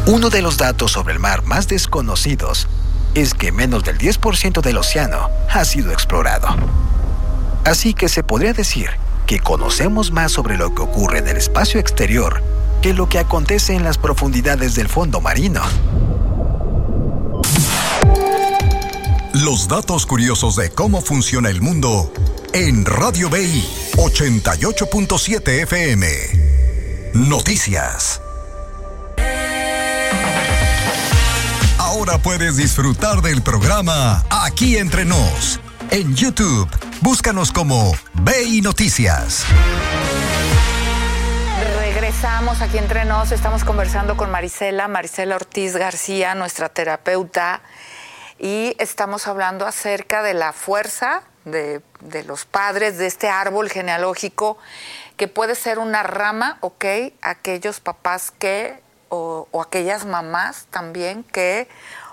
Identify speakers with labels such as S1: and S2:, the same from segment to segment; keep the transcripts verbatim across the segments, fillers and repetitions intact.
S1: Uno de los datos sobre el mar más desconocidos es que menos del diez por ciento del océano ha sido explorado. Así que se podría decir que conocemos más sobre lo que ocurre en el espacio exterior que lo que acontece en las profundidades del fondo marino.
S2: Los datos curiosos de cómo funciona el mundo en Radio B I ochenta y ocho punto siete F M. Noticias. Ahora puedes disfrutar del programa Aquí Entre Nos. En YouTube, búscanos como B I Noticias.
S3: Regresamos Aquí Entre Nos. Estamos conversando con Marisela, Marisela Ortiz García, nuestra terapeuta, y estamos hablando acerca de la fuerza de, de los padres, de este árbol genealógico, que puede ser una rama, ¿ok? Aquellos papás que, o, o aquellas mamás también que,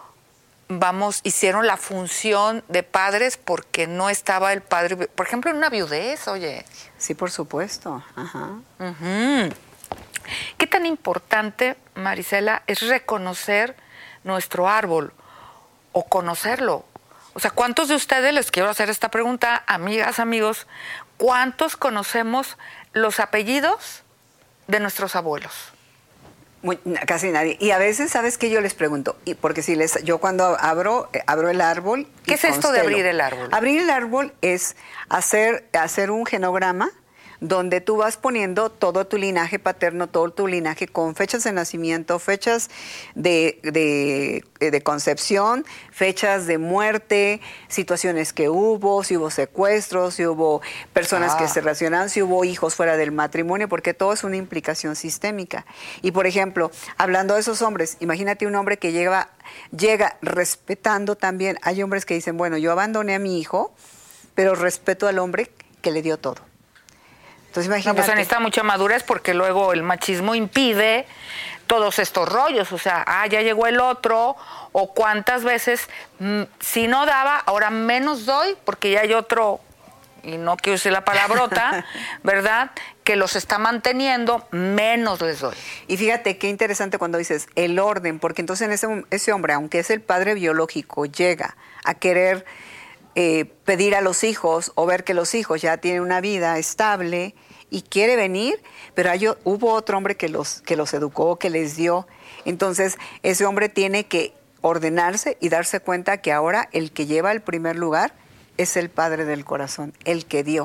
S3: vamos, hicieron la función de padres porque no estaba el padre, por ejemplo, en una viudez, oye.
S4: Sí, por supuesto. Ajá.
S3: Uh-huh. ¿Qué tan importante, Marisela, es reconocer nuestro árbol o conocerlo? O sea, ¿cuántos de ustedes, les quiero hacer esta pregunta, amigas, amigos, cuántos conocemos los apellidos de nuestros abuelos?
S4: Muy, casi nadie. Y a veces, ¿sabes qué? Yo les pregunto, y porque si les, yo cuando abro, abro el árbol.
S3: ¿Qué es esto de abrir el árbol?
S4: Abrir el árbol es hacer, hacer un genograma donde tú vas poniendo todo tu linaje paterno, todo tu linaje con fechas de nacimiento, fechas de, de, de concepción, fechas de muerte, situaciones que hubo, si hubo secuestros, si hubo personas ah. que se relacionaron, si hubo hijos fuera del matrimonio, porque todo es una implicación sistémica. Y por ejemplo, hablando de esos hombres, imagínate un hombre que llega, llega respetando también, hay hombres que dicen, bueno, yo abandoné a mi hijo, pero respeto al hombre que le dio todo. Entonces, imagínate.
S3: No, pues necesita mucha madurez porque luego el machismo impide todos estos rollos. O sea, ah, ya llegó el otro, o cuántas veces, mmm, si no daba, ahora menos doy porque ya hay otro, y no quiero decir la palabrota, ¿verdad? Que los está manteniendo, menos les doy.
S4: Y fíjate qué interesante cuando dices el orden, porque entonces en ese, ese hombre, aunque es el padre biológico, llega a querer Eh, pedir a los hijos o ver que los hijos ya tienen una vida estable y quiere venir, pero hay, hubo otro hombre que los, que los educó, que les dio. Entonces, ese hombre tiene que ordenarse y darse cuenta que ahora el que lleva el primer lugar es el padre del corazón, el que dio.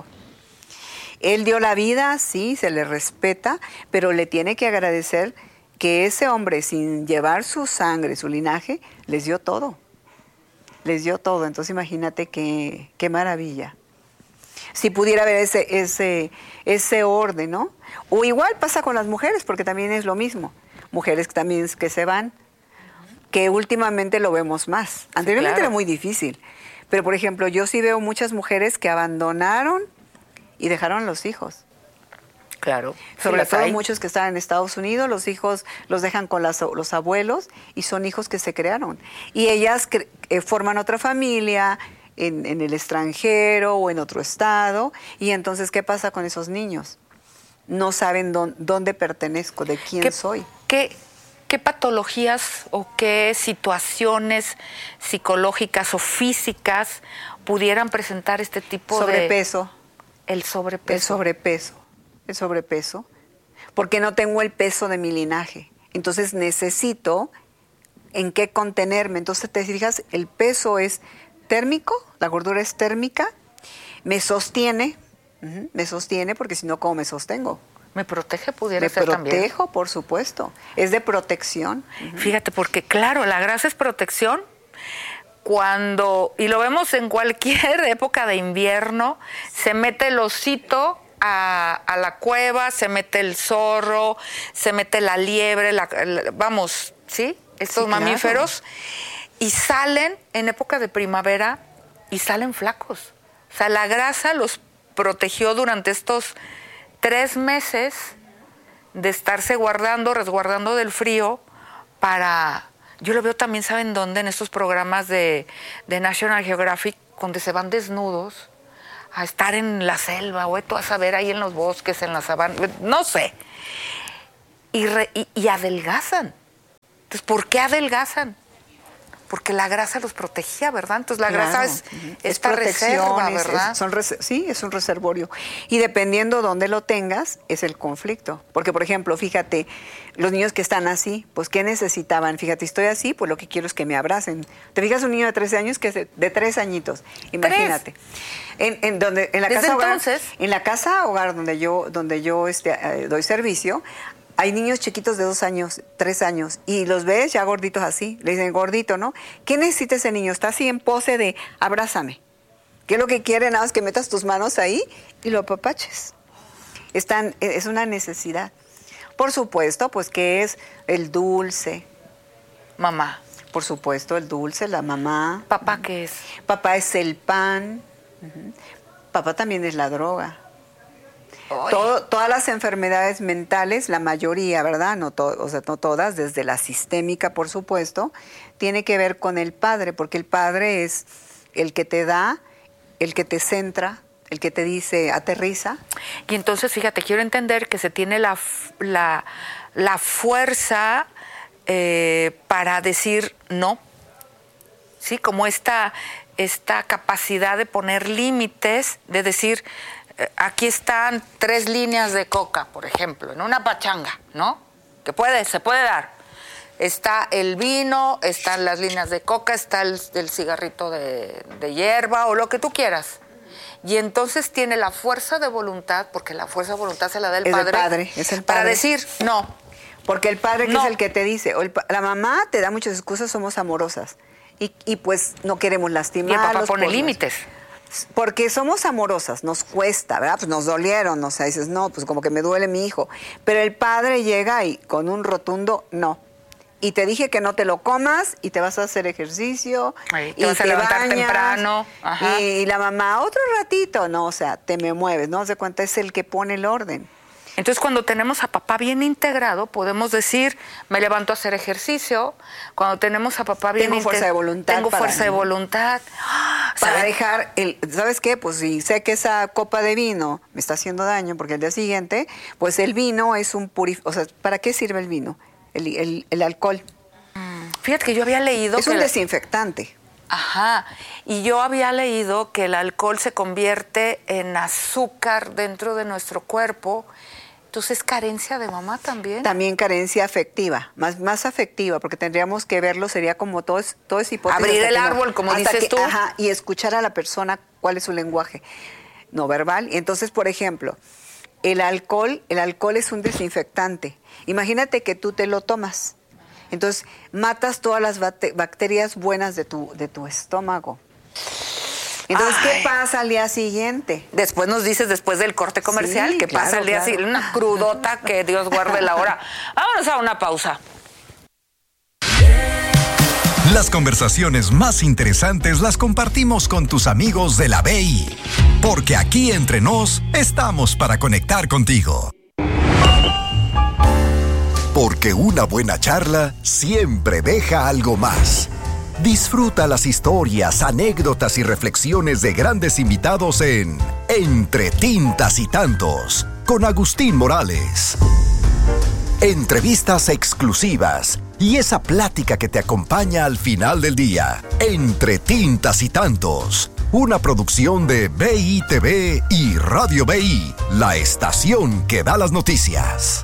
S4: Él dio la vida, sí, se le respeta, pero le tiene que agradecer que ese hombre, sin llevar su sangre, su linaje, les dio todo. Les dio todo, entonces imagínate qué, qué maravilla. Si pudiera haber ese, ese, ese orden, ¿no? O igual pasa con las mujeres, porque también es lo mismo. Mujeres también que se van, que últimamente lo vemos más. Anteriormente sí, claro. Era muy difícil. Pero, por ejemplo, yo sí veo muchas mujeres que abandonaron y dejaron a los hijos.
S3: Claro.
S4: Sobre
S3: sí,
S4: todo
S3: hay.
S4: Muchos que están en Estados Unidos, los hijos los dejan con las, los abuelos y son hijos que se crearon. Y ellas cre eh, forman otra familia en, en el extranjero o en otro estado. Y entonces, ¿qué pasa con esos niños? No saben dónde, dónde pertenezco, de quién
S3: ¿Qué,
S4: soy.
S3: ¿qué, ¿Qué patologías o qué situaciones psicológicas o físicas pudieran presentar este tipo
S4: Sobrepeso.
S3: de... El sobrepeso.
S4: El sobrepeso. El sobrepeso, porque no tengo el peso de mi linaje. Entonces necesito en qué contenerme. Entonces te fijas, el peso es térmico, la gordura es térmica, me sostiene, uh-huh, me sostiene porque si no, ¿cómo me sostengo?
S3: ¿Me protege? Pudiera ser también.
S4: Me protejo, por supuesto. Es de protección.
S3: Uh-huh. Fíjate, porque claro, la grasa es protección. Cuando, y lo vemos en cualquier época de invierno, se mete el osito A, a la cueva, se mete el zorro, se mete la liebre, la, la, vamos, ¿sí? Estos sí, mamíferos, claro. Y salen en época de primavera y salen flacos. O sea, la grasa los protegió durante estos tres meses de estarse guardando, resguardando del frío para... Yo lo veo también, ¿saben dónde? En estos programas de, de National Geographic, donde se van desnudos a estar en la selva, o tú a saber, ahí en los bosques, en la sabana, no sé. Y, re, y, y adelgazan. Entonces, ¿por qué adelgazan? Porque la grasa los protegía, ¿verdad? Entonces la
S4: Claro,
S3: grasa es
S4: uh-huh.
S3: esta
S4: es
S3: reserva,
S4: es-
S3: ¿verdad?
S4: es- son res- sí, es un reservorio. Y dependiendo dónde lo tengas, es el conflicto. Porque, por ejemplo, fíjate, los niños que están así, pues, ¿qué necesitaban? Fíjate, estoy así, pues lo que quiero es que me abracen. ¿Te fijas un niño de trece años que es de, de tres añitos? Imagínate. En, en donde, en la
S3: Desde
S4: casa hogar,
S3: entonces.
S4: en la casa hogar donde yo, donde yo este, eh, doy servicio, hay niños chiquitos de dos años, tres años, y los ves ya gorditos así. Le dicen, gordito, ¿no? ¿Qué necesita ese niño? Está así en pose de abrázame. ¿Qué es lo que quiere? Nada más que metas tus manos ahí y lo apapaches. Están, es una necesidad. Por supuesto, pues, que es el dulce.
S3: Mamá.
S4: Por supuesto, el dulce, la mamá.
S3: ¿Papá qué es?
S4: Papá es el pan. Ujú. Papá también es la droga.
S3: Ay.
S4: Todo- todas las enfermedades mentales, la mayoría, ¿verdad? No, to- o sea, no todas, desde la sistémica, por supuesto, tiene que ver con el padre, porque el padre es el que te da, el que te centra, el que te dice aterriza.
S3: Y entonces, fíjate, quiero entender que se tiene la, f- la, la fuerza eh, para decir no, ¿sí? Como esta, esta capacidad de poner límites, de decir, eh, aquí están tres líneas de coca, por ejemplo, en una pachanga, ¿no? Que puede, se puede dar. Está el vino, están las líneas de coca, está el, el cigarrito de, de hierba o lo que tú quieras. Y entonces tiene la fuerza de voluntad, porque la fuerza de voluntad se la da el
S4: Es
S3: padre,
S4: el padre, es el
S3: para
S4: padre.
S3: decir no.
S4: Porque el padre que
S3: No.
S4: es el que te dice, o el pa- la mamá te da muchas excusas, somos amorosas. Y, y pues no queremos
S3: Y
S4: lastimar.
S3: el papá pone límites.
S4: Porque somos amorosas, nos cuesta, ¿verdad? Pues nos dolieron, o sea, dices, no, pues como que me duele mi hijo. Pero el padre llega y con un rotundo no. Y te dije que no te lo comas y te vas a hacer ejercicio.
S3: Ay, te
S4: y
S3: vas a levantar temprano, ajá.
S4: Y, y la mamá, otro ratito, no, o sea, te me mueves, ¿no? Se cuenta, es el que pone el orden.
S3: Entonces, cuando tenemos a papá bien integrado, podemos decir, me levanto a hacer ejercicio. Cuando tenemos a papá bien
S4: Tengo fuerza
S3: inte-
S4: de voluntad
S3: Tengo
S4: para-
S3: fuerza de voluntad. ¡Ah!
S4: Para
S3: ¿Sabe?
S4: dejar, el, ¿sabes qué? Pues si sé que esa copa de vino me está haciendo daño, porque el día siguiente, pues el vino es un purificador. O sea, ¿para qué sirve el vino? El, el- el alcohol.
S3: Fíjate que yo había leído
S4: Es
S3: que
S4: un
S3: la-
S4: desinfectante.
S3: Ajá, y yo había leído que el alcohol se convierte en azúcar dentro de nuestro cuerpo. Entonces, carencia de mamá también.
S4: También carencia afectiva, más, más afectiva, porque tendríamos que verlo, sería como todo es, todo es hipótesis.
S3: Abrir
S4: hasta
S3: el
S4: que no-
S3: árbol, como
S4: hasta
S3: dices
S4: que-
S3: tú.
S4: Ajá, y escuchar a la persona cuál es su lenguaje no verbal. Entonces, por ejemplo, el alcohol, el alcohol es un desinfectante. Imagínate que tú te lo tomas. Entonces, matas todas las bate- bacterias buenas de tu, de tu estómago. Entonces,
S3: Ay.
S4: ¿qué pasa al día siguiente?
S3: Después nos dices, después del corte comercial,
S4: Sí,
S3: que
S4: claro,
S3: pasa el día
S4: claro.
S3: siguiente, una crudota que Dios guarde la hora. Vámonos a una pausa.
S2: Las conversaciones más interesantes las compartimos con tus amigos de la B I, porque aquí entre nos estamos para conectar contigo. Porque una buena charla siempre deja algo más. Disfruta las historias, anécdotas y reflexiones de grandes invitados en Entre Tintas y Tantos, con Agustín Morales. Entrevistas exclusivas y esa plática que te acompaña al final del día. Entre Tintas y Tantos, una producción de B I T V y Radio B I, la estación que da las noticias.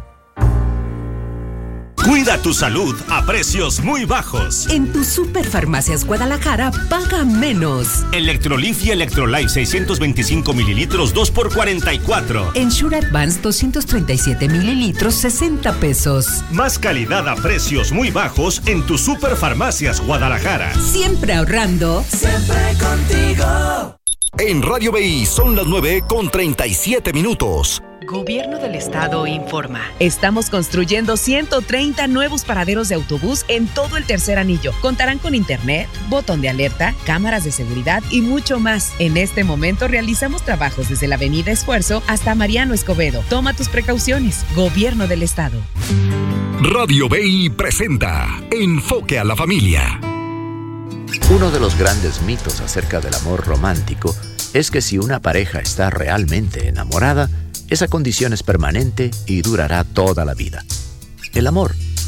S5: Cuida tu salud a precios muy bajos.
S6: En tu Superfarmacias Guadalajara, paga menos.
S5: Electrolif y Electrolife seiscientos veinticinco mililitros, dos por cuarenta y cuatro.
S6: Ensure Advance doscientos treinta y siete mililitros, sesenta pesos.
S5: Más calidad a precios muy bajos en tu Superfarmacias Guadalajara.
S6: Siempre ahorrando.
S7: Siempre contigo.
S2: En Radio B I son las nueve con treinta y siete minutos.
S8: Gobierno del Estado informa. Estamos construyendo ciento treinta nuevos paraderos de autobús en todo el tercer anillo. Contarán con internet, botón de alerta, cámaras de seguridad y mucho más. En este momento realizamos trabajos desde la Avenida Esfuerzo hasta Mariano Escobedo. Toma tus precauciones. Gobierno del Estado.
S2: Radio B I presenta Enfoque a la Familia.
S9: Uno de los grandes mitos acerca del amor romántico es que si una pareja está realmente enamorada, esa condición es permanente y durará toda la vida. El amor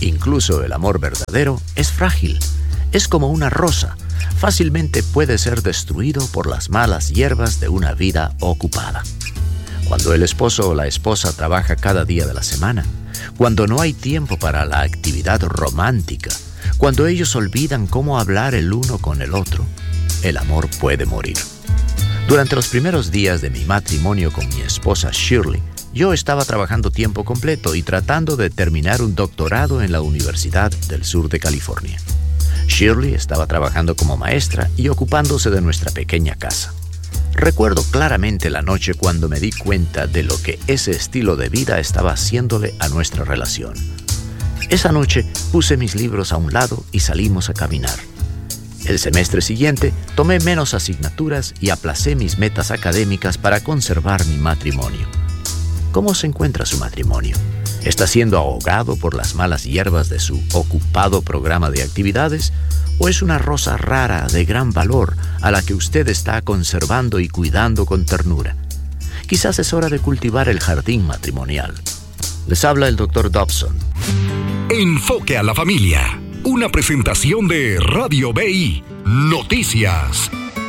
S9: Incluso el amor verdadero es frágil. Es como una rosa. Fácilmente puede ser destruido por las malas hierbas de una vida ocupada. Cuando el esposo o la esposa trabaja cada día de la semana, cuando no hay tiempo para la actividad romántica, cuando ellos olvidan cómo hablar el uno con el otro, el amor puede morir. Durante los primeros días de mi matrimonio con mi esposa Shirley, yo estaba trabajando tiempo completo y tratando de terminar un doctorado en la Universidad del Sur de California. Shirley estaba trabajando como maestra y ocupándose de nuestra pequeña casa. Recuerdo claramente la noche cuando me di cuenta de lo que ese estilo de vida estaba haciéndole a nuestra relación. Esa noche puse mis libros a un lado y salimos a caminar. El semestre siguiente tomé menos asignaturas y aplacé mis metas académicas para conservar mi matrimonio. ¿Cómo se encuentra su matrimonio? ¿Está siendo ahogado por las malas hierbas de su ocupado programa de actividades? ¿O es una rosa rara de gran valor a la que usted está conservando y cuidando con ternura? Quizás es hora de cultivar el jardín matrimonial. Les habla el doctor Dobson.
S2: Enfoque a la familia. Una presentación de Radio B I Noticias.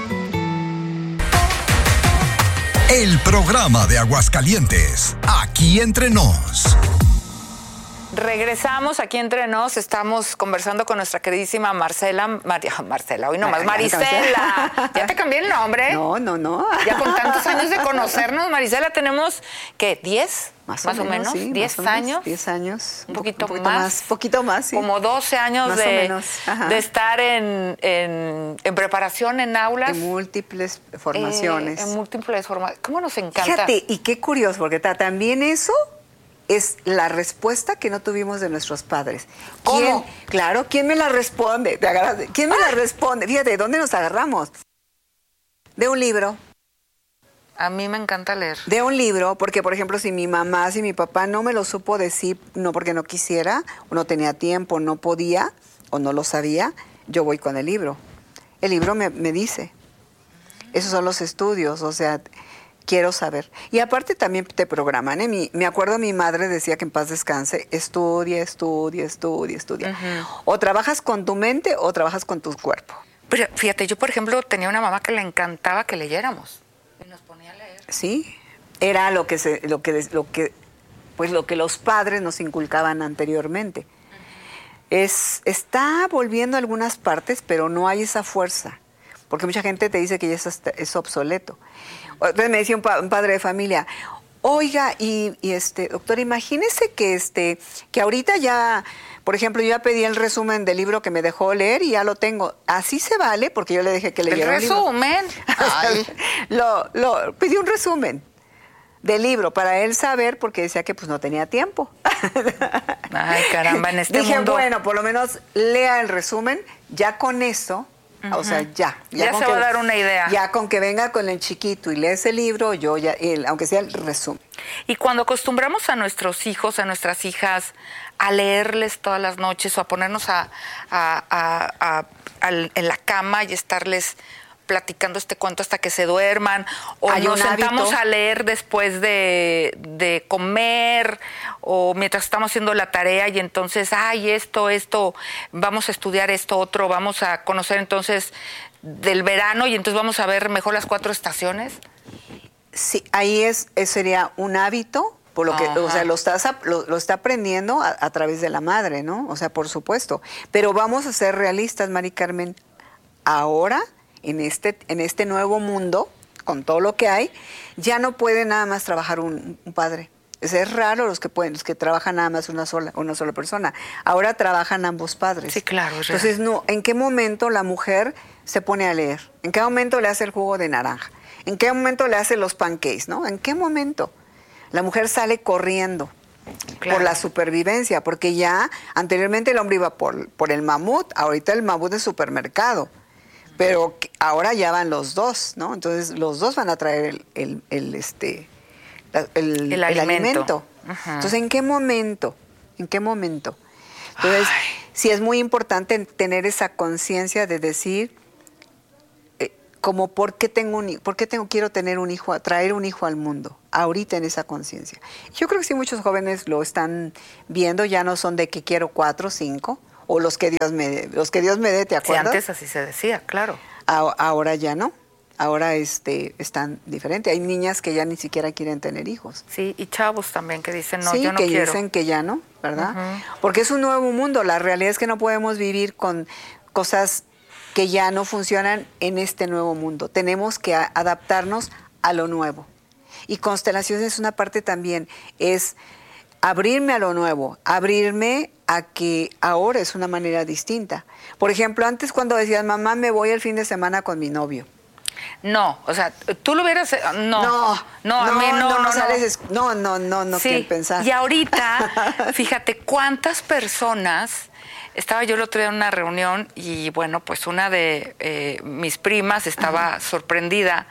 S2: El programa de Aguascalientes. Aquí entre nos.
S3: Regresamos aquí entre nos, estamos conversando con nuestra queridísima Marcela, Mar, Marcela, hoy nomás, Marisela. ¿Ya te cambié el nombre?
S4: No, no, no.
S3: Ya con tantos años de conocernos, Marisela, tenemos, ¿qué? ¿diez?
S4: Más,
S3: más o menos,
S4: sí,
S3: ¿diez
S4: más o menos,
S3: años?
S4: diez años.
S3: Un poquito,
S4: un poquito
S3: más.
S4: más. Poquito más, sí.
S3: Como doce años
S4: más
S3: de,
S4: o menos.
S3: de estar en, en, en preparación en aulas.
S4: En múltiples formaciones.
S3: Eh, en múltiples formaciones. ¿Cómo nos encanta?
S4: Fíjate, y qué curioso, porque también eso es la respuesta que no tuvimos de nuestros padres. ¿Quién,
S3: ¿Cómo?
S4: Claro, ¿quién me la responde? ¿Te agarras de, ¿Quién me ah. la responde? Fíjate, ¿de dónde nos agarramos? De un libro.
S3: A mí me encanta leer.
S4: De un libro, porque por ejemplo, si mi mamá, si mi papá no me lo supo decir, no porque no quisiera, o no tenía tiempo, no podía, o no lo sabía, yo voy con el libro. El libro me, me dice. Esos son los estudios, o sea, quiero saber. Y aparte también te programan, ¿eh? Mi, me acuerdo mi madre decía que en paz descanse, estudia, estudia, estudia, estudia. Uh-huh. O trabajas con tu mente o trabajas con tu cuerpo.
S3: Pero fíjate, yo por ejemplo tenía una mamá que le encantaba que leyéramos. Y nos ponía a leer.
S4: Sí, era lo que se, lo que, lo que, pues lo que los padres nos inculcaban anteriormente. Uh-huh. Es, está volviendo a algunas partes, pero no hay esa fuerza. Porque mucha gente te dice que ya es, es obsoleto. Entonces me decía un, pa, un padre de familia, oiga, y, y este, doctor, imagínese que este, que ahorita ya, por ejemplo, yo ya pedí el resumen del libro que me dejó leer y ya lo tengo. ¿Así se vale? Porque yo le dije que leyera
S3: el resumen.
S4: Ay. lo, lo, pedí un resumen del libro para él saber, porque decía que pues no tenía tiempo.
S3: Ay, caramba, en este
S4: dije,
S3: mundo.
S4: Dije, bueno, por lo menos lea el resumen, ya con eso. Uh-huh. O sea, ya.
S3: Ya, ya se
S4: que,
S3: va a dar una idea.
S4: Ya con que venga con el chiquito y lees el libro, yo ya, el, aunque sea el resumen.
S3: Y cuando acostumbramos a nuestros hijos, a nuestras hijas, a leerles todas las noches o a ponernos a, a, a, a, a, en la cama y estarles platicando este cuento hasta que se duerman, o
S4: Hay
S3: nos sentamos
S4: hábito.
S3: a leer después de, de comer, o mientras estamos haciendo la tarea y entonces, ay, esto, esto, vamos a estudiar esto, otro, vamos a conocer entonces del verano y entonces vamos a ver mejor las cuatro estaciones.
S4: Sí, ahí es, es sería un hábito, por lo que, Ajá. o sea, lo, estás, lo, lo está aprendiendo a, a través de la madre, ¿no? O sea, por supuesto. Pero vamos a ser realistas, Mari Carmen, ahora, en este, en este nuevo mundo, con todo lo que hay, ya no puede nada más trabajar un, un padre. Es, es raro los que pueden, los que trabajan nada más una sola, una sola persona. Ahora trabajan ambos padres.
S3: Sí, claro. Es
S4: Entonces, no, ¿en qué momento la mujer se pone a leer? ¿En qué momento le hace el jugo de naranja? ¿En qué momento le hace los pancakes, no? ¿En qué momento? La mujer sale corriendo. Claro. Por la supervivencia, porque ya anteriormente el hombre iba por, por el mamut, ahorita el mamut es supermercado. Pero ahora ya van los dos, ¿no? Entonces los dos van a traer el, el, el este, el,
S3: el,
S4: el
S3: alimento.
S4: alimento. Uh-huh. Entonces, ¿en qué momento? ¿En qué momento? Entonces, Ay. sí es muy importante tener esa conciencia de decir, eh, como por qué tengo un, por qué tengo, quiero tener un hijo, traer un hijo al mundo, ahorita en esa conciencia. Yo creo que sí muchos jóvenes lo están viendo, ya no son de que quiero cuatro, cinco, o los que Dios me dé, los que Dios me dé, ¿te acuerdas?
S3: Sí, antes así se decía, claro.
S4: A, ahora ya no, ahora este, están diferentes. Hay niñas que ya ni siquiera quieren tener hijos.
S3: Sí, y chavos también que dicen, no,
S4: sí,
S3: yo no
S4: que
S3: quiero.
S4: dicen que ya no, ¿verdad?
S3: Uh-huh.
S4: Porque es un nuevo mundo, la realidad es que no podemos vivir con cosas que ya no funcionan en este nuevo mundo. Tenemos que a- adaptarnos a lo nuevo. Y constelaciones es una parte también, es abrirme a lo nuevo, abrirme a que ahora es una manera distinta. Por ejemplo, antes cuando decías, mamá, me voy el fin de semana con mi novio.
S3: No, o sea, tú lo hubieras... No,
S4: no,
S3: no, a mí no, no, no.
S4: Sales, no, no, no, no,
S3: sí,
S4: que pensar.
S3: Y ahorita, fíjate cuántas personas... Estaba yo el otro día en una reunión y, bueno, pues una de eh, mis primas estaba Ajá. sorprendida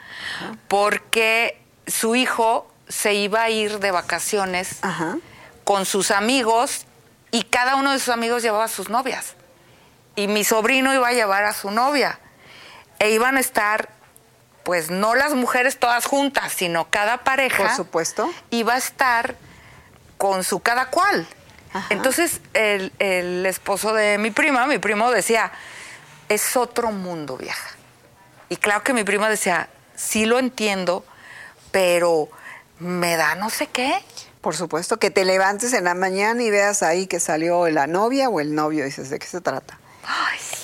S3: porque su hijo se iba a ir de vacaciones Ajá. con sus amigos y cada uno de sus amigos llevaba a sus novias. Y mi sobrino iba a llevar a su novia. E iban a estar, pues, no las mujeres todas juntas, sino cada pareja.
S4: Por supuesto.
S3: Iba a estar con su cada cual. Ajá. Entonces, el, el esposo de mi prima, mi primo decía, es otro mundo, vieja. Y claro que mi prima decía, sí lo entiendo, pero me da no sé qué.
S4: Por supuesto, que te levantes en la mañana y veas ahí que salió la novia o el novio, y dices, ¿de qué se trata?
S3: Ay, sí.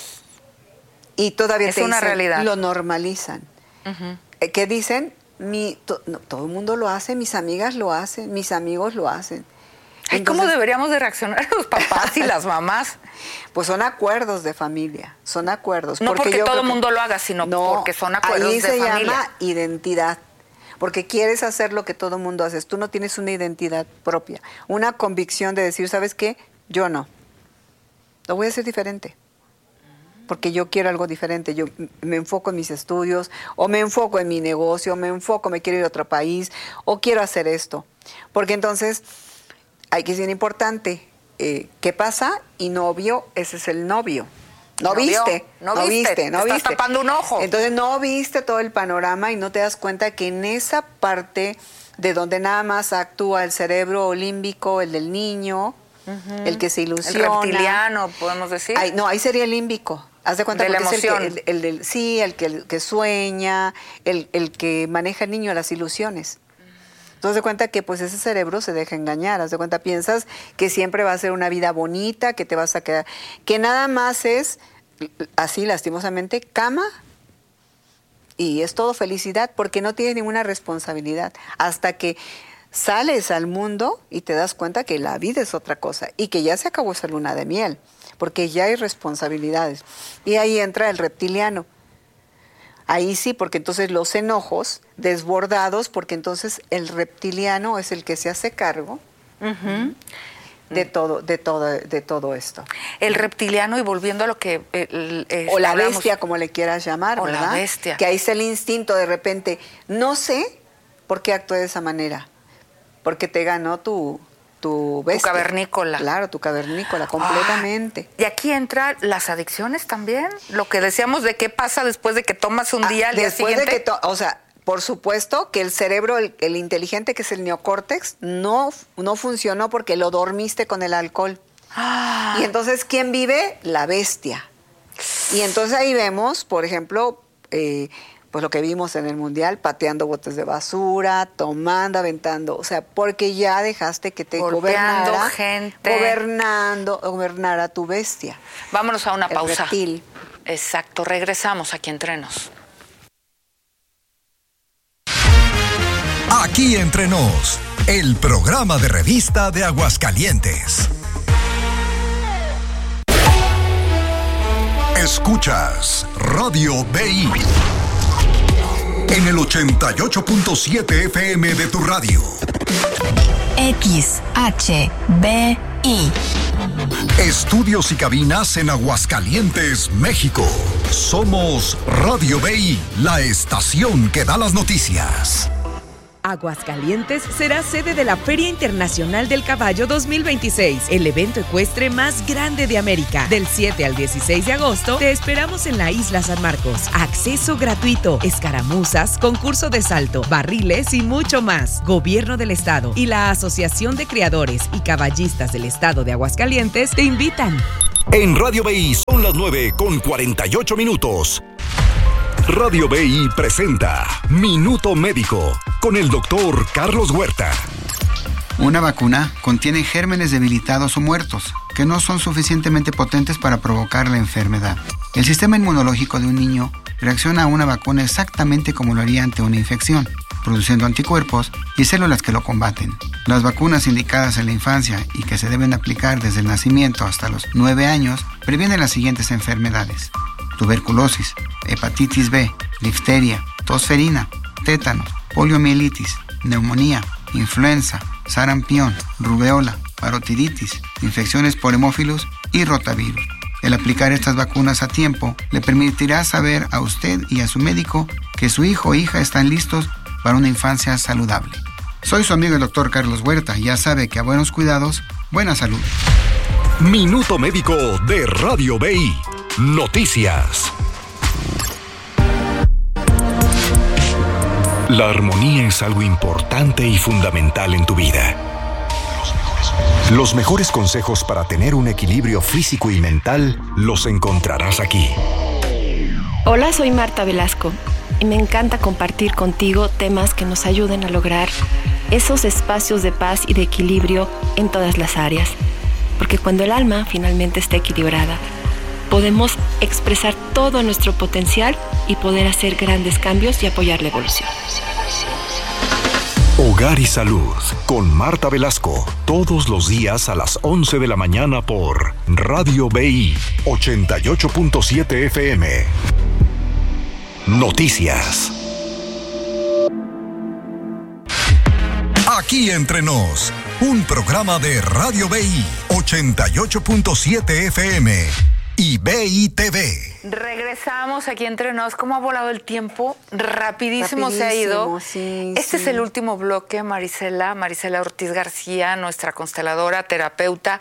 S4: Y todavía
S3: es
S4: te
S3: una
S4: dicen,
S3: realidad.
S4: Lo normalizan. Uh-huh. ¿Qué dicen? Mi, to, no, todo el mundo lo hace, mis amigas lo hacen, mis amigos lo hacen.
S3: Ay, Entonces, ¿cómo deberíamos de reaccionar los papás y las mamás?
S4: Pues son acuerdos de familia, son acuerdos.
S3: No porque, porque todo el mundo
S4: que,
S3: lo haga, sino
S4: no,
S3: porque son acuerdos
S4: ahí
S3: de
S4: se
S3: familia.
S4: llama identidad, porque quieres hacer lo que todo el mundo hace. Tú no tienes una identidad propia, una convicción de decir, ¿sabes qué? Yo no. Lo voy a hacer diferente. Porque yo quiero algo diferente, yo me enfoco en mis estudios, o me enfoco en mi negocio, o me enfoco, me quiero ir a otro país, o quiero hacer esto. Porque entonces... Hay que ser importante. Eh, ¿Qué pasa? Y novio, ese es el novio. No, no viste,
S3: no,
S4: no
S3: viste,
S4: viste, no
S3: te
S4: viste.
S3: Estás tapando un ojo.
S4: Entonces no viste todo el panorama y no te das cuenta que en esa parte de donde nada más actúa el cerebro límbico, el del niño, uh-huh. el que se ilusiona.
S3: El reptiliano, podemos decir.
S4: Ahí, no, ahí sería el límbico. Haz de cuenta
S3: de la
S4: porque
S3: emoción.
S4: es el que, el, el, el, sí, el que, el que sueña, el, el que maneja el niño las ilusiones. Tú das de cuenta que pues ese cerebro se deja engañar, haz de cuenta, piensas que siempre va a ser una vida bonita, que te vas a quedar, que nada más es, así lastimosamente, cama y es todo felicidad, porque no tienes ninguna responsabilidad, hasta que sales al mundo y te das cuenta que la vida es otra cosa y que ya se acabó esa luna de miel, porque ya hay responsabilidades. Y ahí entra el reptiliano. Ahí sí, porque entonces los enojos desbordados, porque entonces el reptiliano es el que se hace cargo uh-huh. de todo, de todo, de todo esto.
S3: El reptiliano, y volviendo a lo que eh, eh,
S4: o la
S3: hablamos,
S4: bestia, como le quieras llamar,
S3: o
S4: ¿verdad?
S3: La bestia.
S4: Que ahí está el instinto de repente. No sé por qué actué de esa manera, porque te ganó tu tu bestia.
S3: Tu cavernícola.
S4: Claro, tu cavernícola, completamente.
S3: Ah, y aquí entran las adicciones también. Lo que decíamos de qué pasa después de que tomas un día,
S4: ah,
S3: al día
S4: después
S3: siguiente.
S4: De que to- o sea, por supuesto que el cerebro, el, el inteligente, que es el neocórtex, no, no funcionó porque lo dormiste con el alcohol.
S3: Ah.
S4: Y entonces, ¿quién vive? La bestia. Y entonces ahí vemos, por ejemplo, eh, pues lo que vimos en el Mundial, pateando botes de basura, tomando, aventando, o sea, porque ya dejaste que te
S3: golpeando
S4: gobernara,
S3: gente.
S4: gobernando, gobernara tu bestia.
S3: Vámonos a una
S4: el
S3: pausa.
S4: Reptil.
S3: Exacto, regresamos aquí entre nos.
S2: Aquí entre nos, el programa de revista de Aguascalientes. Escuchas Radio B I en el ochenta y ocho punto siete F M de tu radio.
S10: X H B I.
S2: Estudios y cabinas en Aguascalientes, México. Somos Radio B I, la estación que da las noticias.
S8: Aguascalientes será sede de la Feria Internacional del Caballo dos mil veintiséis, el evento ecuestre más grande de América. Del siete al dieciséis de agosto, te esperamos en la Isla San Marcos. Acceso gratuito, escaramuzas, concurso de salto, barriles y mucho más. Gobierno del Estado y la Asociación de Criadores y Caballistas del Estado de Aguascalientes te invitan.
S2: En Radio B I son las nueve con cuarenta y ocho minutos. Radio B I presenta Minuto Médico con el doctor Carlos Huerta.
S11: Una vacuna contiene gérmenes debilitados o muertos que no son suficientemente potentes para provocar la enfermedad. El sistema inmunológico de un niño reacciona a una vacuna exactamente como lo haría ante una infección, produciendo anticuerpos y células que lo combaten. Las vacunas indicadas en la infancia y que se deben aplicar desde el nacimiento hasta los nueve años previenen las siguientes enfermedades: tuberculosis, hepatitis B, difteria, tosferina, tétano, poliomielitis, neumonía, influenza, sarampión, rubeola, parotiditis, infecciones por hemófilos y rotavirus. El aplicar estas vacunas a tiempo le permitirá saber a usted y a su médico que su hijo o hija están listos para una infancia saludable. Soy su amigo el doctor Carlos Huerta y ya sabe que a buenos cuidados, buena salud.
S2: Minuto Médico de Radio B I. Noticias. La armonía es algo importante y fundamental en tu vida. Los mejores consejos para tener un equilibrio físico y mental los encontrarás aquí.
S12: Hola, soy Marta Velasco y me encanta compartir contigo temas que nos ayuden a lograr esos espacios de paz y de equilibrio en todas las áreas. Porque cuando el alma finalmente está equilibrada, podemos expresar todo nuestro potencial y poder hacer grandes cambios y apoyar la evolución.
S2: Hogar y Salud con Marta Velasco, todos los días a las once de la mañana por Radio B I ochenta y ocho punto siete F M. Noticias. Aquí entre nos, un programa de Radio B I ochenta y ocho punto siete F M y B I T V.
S3: Regresamos aquí entre nos. ¿Cómo ha volado el tiempo? Rapidísimo, Rapidísimo se ha ido.
S4: Sí,
S3: este
S4: sí.
S3: es el último bloque, Marisela, Marisela Ortiz García, nuestra consteladora, terapeuta.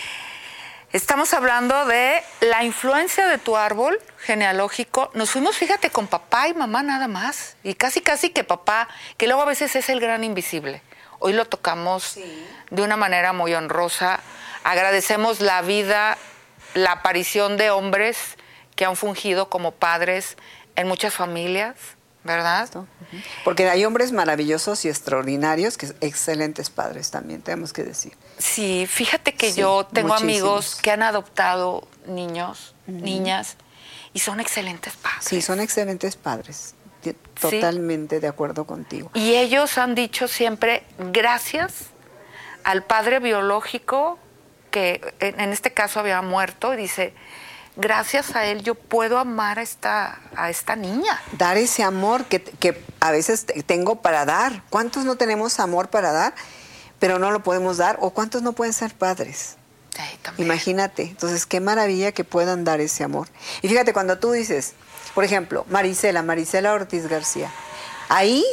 S3: Estamos hablando de la influencia de tu árbol genealógico. Nos fuimos, fíjate, con papá y mamá nada más. Y casi, casi que papá, que luego a veces es el gran invisible. Hoy lo tocamos sí. de una manera muy honrosa. Agradecemos la vida, la aparición de hombres que han fungido como padres en muchas familias, ¿verdad?
S4: Porque hay hombres maravillosos y extraordinarios, que excelentes padres también, tenemos que decir.
S3: Sí, fíjate que sí, yo tengo amigos que han adoptado niños, uh-huh. niñas, y son excelentes padres.
S4: Sí, son excelentes padres. Totalmente ¿Sí? de acuerdo contigo.
S3: Y ellos han dicho siempre gracias al padre biológico que en este caso había muerto, y dice, gracias a él yo puedo amar a esta, a esta niña.
S4: Dar ese amor que, que a veces tengo para dar. ¿Cuántos no tenemos amor para dar, pero no lo podemos dar? ¿O cuántos no pueden ser padres?
S3: Sí, también.
S4: Imagínate. Entonces, qué maravilla que puedan dar ese amor. Y fíjate, cuando tú dices, por ejemplo, Marisela, Marisela Ortiz García, ahí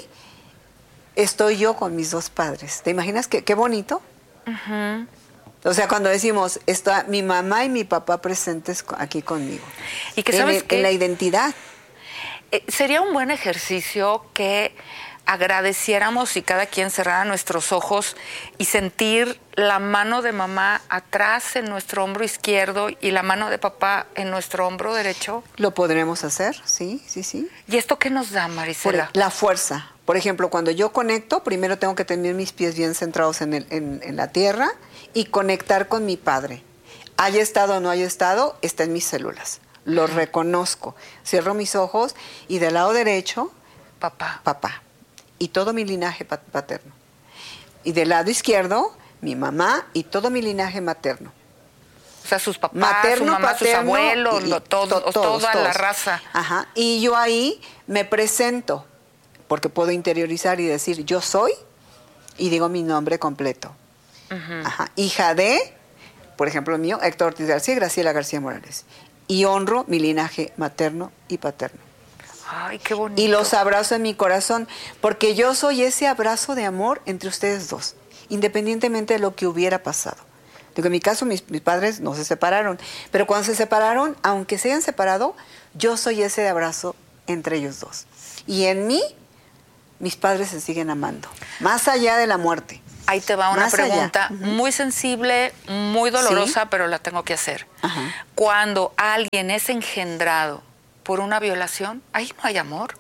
S4: estoy yo con mis dos padres. ¿Te imaginas qué, qué bonito?
S3: Uh-huh.
S4: O sea, cuando decimos, está mi mamá y mi papá presentes aquí conmigo.
S3: Y que sabes
S4: en,
S3: que
S4: en la identidad.
S3: Eh, sería un buen ejercicio que agradeciéramos y cada quien cerrara nuestros ojos y sentir la mano de mamá atrás en nuestro hombro izquierdo y la mano de papá en nuestro hombro derecho.
S4: Lo podremos hacer, sí, sí, sí.
S3: ¿Y esto qué nos da, Marisela?
S4: Por la fuerza. Por ejemplo, cuando yo conecto, primero tengo que tener mis pies bien centrados en, el, en, en la tierra y conectar con mi padre. Haya estado o no haya estado, está en mis células. Lo reconozco. Cierro mis ojos y del lado derecho,
S3: papá.
S4: Papá. Y todo mi linaje paterno. Y del lado izquierdo, mi mamá y todo mi linaje materno.
S3: O sea, sus papás,
S4: materno,
S3: su mamá,
S4: paterno,
S3: sus abuelos,
S4: y,
S3: lo, todo,
S4: to, todos,
S3: toda
S4: todos.
S3: la raza.
S4: Ajá. Y yo ahí me presento, porque puedo interiorizar y decir, yo soy, y digo mi nombre completo. Uh-huh. Ajá. Hija de, por ejemplo, el mío, Héctor Ortiz García y Graciela García Morales. Y honro mi linaje materno y paterno.
S3: Ay, qué bonito.
S4: Y los abrazo en mi corazón, porque yo soy ese abrazo de amor entre ustedes dos, independientemente de lo que hubiera pasado. Digo, en mi caso, mis, mis padres no se separaron, pero cuando se separaron, aunque se hayan separado, yo soy ese abrazo entre ellos dos. Y en mí, mis padres se siguen amando, más allá de la muerte.
S3: Ahí te va una
S4: Más
S3: pregunta
S4: allá.
S3: muy sensible, muy dolorosa,
S4: ¿Sí?
S3: pero la tengo que hacer.
S4: Ajá.
S3: Cuando alguien es engendrado por una violación, ahí no hay amor.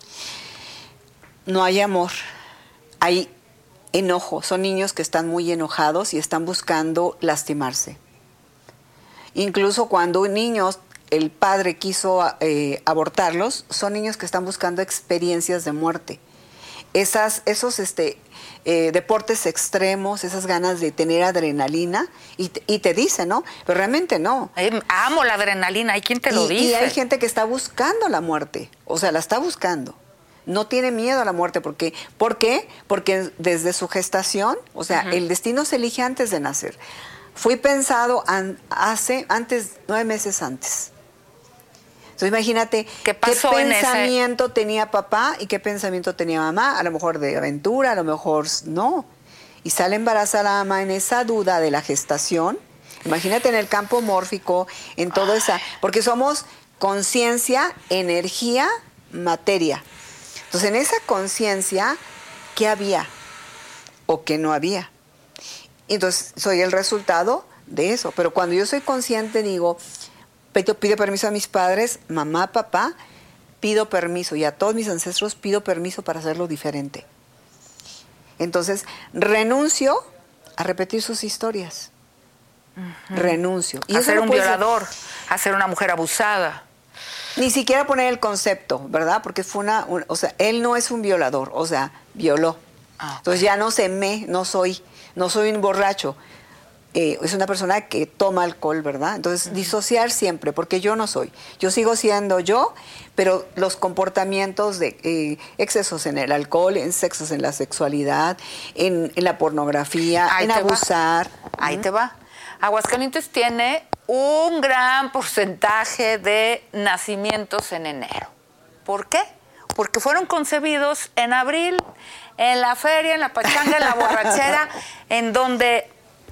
S4: No hay amor, hay enojo. Son niños que están muy enojados y están buscando lastimarse. Incluso cuando niños, el padre quiso eh, abortarlos, son niños que están buscando experiencias de muerte. Esas, esos este, eh, deportes extremos, esas ganas de tener adrenalina, y te, y te dicen, ¿no? Pero realmente no.
S3: Eh, amo la adrenalina, ¿hay quien te lo
S4: Y,
S3: dice?
S4: y hay gente que está buscando la muerte, o sea, la está buscando. No tiene miedo a la muerte, porque, ¿por qué? Porque desde su gestación, o sea, uh-huh. el destino se elige antes de nacer. Fui pensado an, hace, antes, nueve meses antes. Entonces imagínate qué, pasó qué pensamiento en ese... tenía papá y qué pensamiento tenía mamá, a lo mejor de aventura, a lo mejor no. Y sale embarazada la mamá en esa duda de la gestación. Imagínate en el campo mórfico, en todo esa, porque somos conciencia, energía, materia. Entonces en esa conciencia, ¿qué había o qué no había? Entonces soy el resultado de eso. Pero cuando yo soy consciente digo, pido, pido permiso a mis padres, mamá, papá, pido permiso, y a todos mis ancestros pido permiso para hacerlo diferente. Entonces renuncio a repetir sus historias. Uh-huh. Renuncio.
S3: Y a ser un violador, ser... a ser una mujer abusada.
S4: Ni siquiera poner el concepto, ¿verdad? Porque fue una, una... O sea, él no es un violador, o sea, violó. Ah, okay. Entonces ya no se me, no soy, no soy un borracho. Eh, es una persona que toma alcohol, ¿verdad? Entonces, uh-huh. disociar siempre, porque yo no soy. Yo sigo siendo yo, pero los comportamientos de eh, excesos en el alcohol, en sexos en la sexualidad, en, en la pornografía, Ahí en abusar.
S3: Va. Ahí uh-huh. te va. Aguascalientes tiene un gran porcentaje de nacimientos en enero. ¿Por qué? Porque fueron concebidos en abril, en la feria, en la pachanga, en la borrachera, en donde...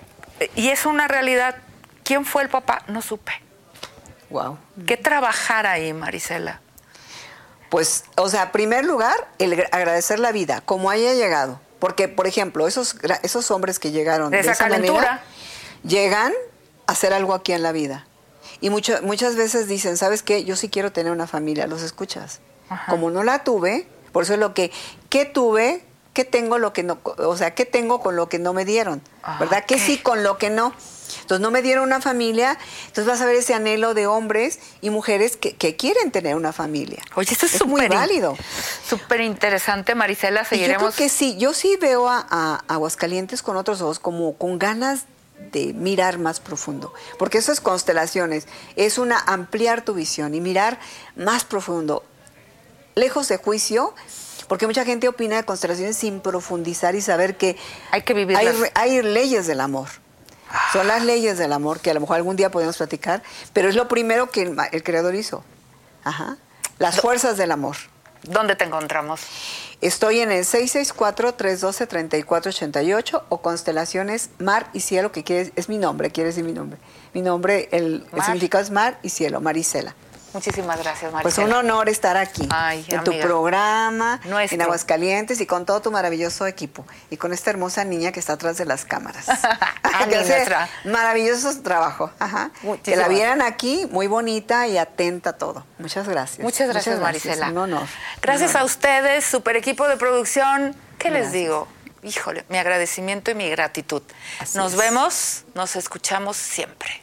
S3: Y es una realidad. ¿Quién fue el papá? No supe.
S4: Wow.
S3: ¿Qué trabajar ahí, Marisela?
S4: Pues, o sea, en primer lugar, el agradecer la vida, como haya llegado. Porque, por ejemplo, esos, esos hombres que llegaron de, de esa, esa manera, llegan a hacer algo aquí en la vida. Y mucho, muchas veces dicen, ¿sabes qué? Yo sí quiero tener una familia. ¿Los escuchas? Ajá. Como no la tuve, por eso es lo que... ¿Qué tuve? ¿Qué tengo lo que no, o sea, qué tengo con lo que no me dieron? ¿Verdad? ¿Qué sí con lo que no? Entonces no me dieron una familia, entonces vas a ver ese anhelo de hombres y mujeres que, que quieren tener una familia.
S3: Oye, esto es,
S4: es
S3: super
S4: muy válido.
S3: Súper interesante, Marisela, seguiremos.
S4: Y yo creo que sí, yo sí veo a, a Aguascalientes con otros ojos, como con ganas de mirar más profundo, porque eso es constelaciones, es una ampliar tu visión y mirar más profundo, lejos de juicio. Porque mucha gente opina de constelaciones sin profundizar y saber que
S3: hay que vivir.
S4: Hay, hay leyes del amor. Son las leyes del amor que a lo mejor algún día podemos platicar, pero es lo primero que el, el Creador hizo. Ajá. Las fuerzas del amor.
S3: ¿Dónde te encontramos?
S4: Estoy en el seis seis cuatro, tres uno dos, tres cuatro ocho ocho o Constelaciones Mar y Cielo, que quiere, es mi nombre, quiere decir mi nombre. Mi nombre, el, el significado es Mar y Cielo, Marisela.
S3: Muchísimas gracias, Marisela.
S4: Pues un honor estar aquí,
S3: Ay,
S4: en
S3: amiga.
S4: tu programa,
S3: Nuestro.
S4: en Aguascalientes y con todo tu maravilloso equipo. Y con esta hermosa niña que está atrás de las cámaras. que hace maravilloso trabajo. Ajá. Que la vieran aquí, muy bonita y atenta a todo. Muchas gracias.
S3: Muchas gracias,
S4: Muchas
S3: Marisela.
S4: Gracias. Un honor.
S3: Gracias
S4: un honor.
S3: a ustedes, super equipo de producción. ¿Qué
S4: Gracias.
S3: les digo? Híjole, mi agradecimiento y mi gratitud.
S4: Así
S3: nos
S4: es.
S3: vemos, nos escuchamos siempre.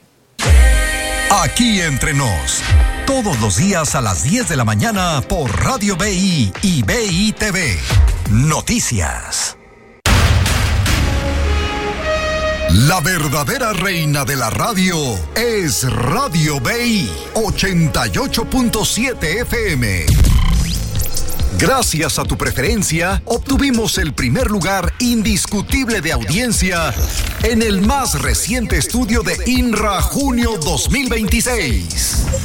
S2: Aquí entre nos, todos los días a las diez de la mañana por Radio B I y B I T V. Noticias. La verdadera reina de la radio es Radio B I ochenta y ocho punto siete F M. Gracias a tu preferencia, obtuvimos el primer lugar indiscutible de audiencia en el más reciente estudio de I N R A Junio dos mil veintiséis.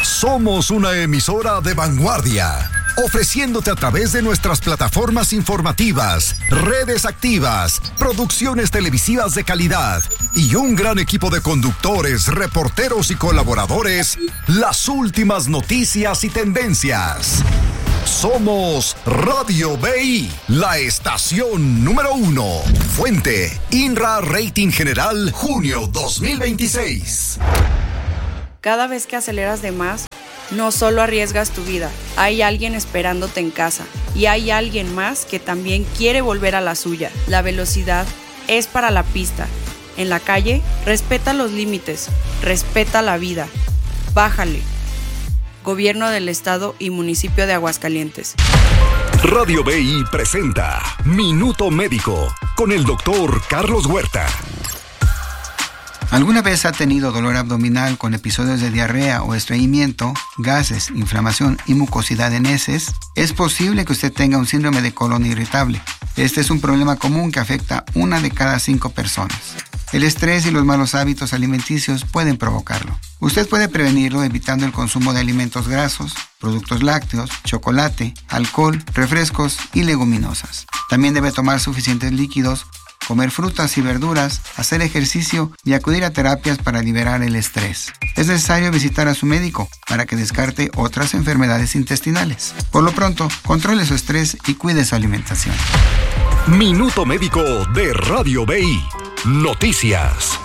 S2: Somos una emisora de vanguardia, ofreciéndote a través de nuestras plataformas informativas, redes activas, producciones televisivas de calidad y un gran equipo de conductores, reporteros y colaboradores, las últimas noticias y tendencias. Somos Radio B I, la estación número uno. Fuente, INRA Rating General, junio dos mil veintiséis.
S13: Cada vez que aceleras de más, no solo arriesgas tu vida, hay alguien esperándote en casa y hay alguien más que también quiere volver a la suya. La velocidad es para la pista. En la calle, respeta los límites, respeta la vida. Bájale. Gobierno del Estado y Municipio de Aguascalientes.
S2: Radio B I presenta Minuto Médico con el doctor Carlos Huerta.
S11: ¿Alguna vez ha tenido dolor abdominal con episodios de diarrea o estreñimiento, gases, inflamación y mucosidad en heces? Es posible que usted tenga un síndrome de colon irritable. Este es un problema común que afecta a una de cada cinco personas. El estrés y los malos hábitos alimenticios pueden provocarlo. Usted puede prevenirlo evitando el consumo de alimentos grasos, productos lácteos, chocolate, alcohol, refrescos y leguminosas. También debe tomar suficientes líquidos, comer frutas y verduras, hacer ejercicio y acudir a terapias para liberar el estrés. Es necesario visitar a su médico para que descarte otras enfermedades intestinales. Por lo pronto, controle su estrés y cuide su alimentación.
S2: Minuto Médico de Radio B I. Noticias.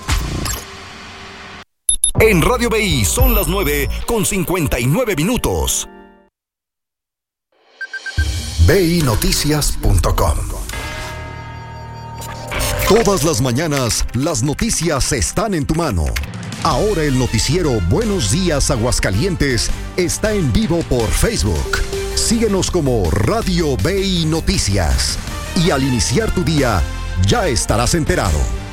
S2: En Radio B I son las nueve con cincuenta y nueve minutos. B I Noticias punto com. Todas las mañanas, las noticias están en tu mano. Ahora el noticiero Buenos Días Aguascalientes está en vivo por Facebook. Síguenos como Radio B I Noticias. Y al iniciar tu día, ya estarás enterado.